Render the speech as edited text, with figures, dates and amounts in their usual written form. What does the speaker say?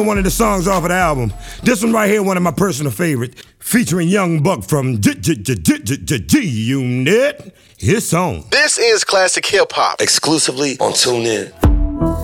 One of the songs off of the album. This one right here, one of my personal favorites, featuring Young Buck from G-Unit. His song. This is classic hip hop. Exclusively on TuneIn.